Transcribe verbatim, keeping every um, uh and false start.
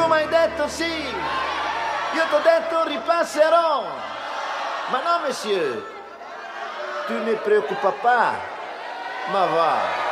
mi hai detto sì, io ti ho detto ripasserò. Ma no, monsieur, tu ne preoccupa pas, ma va.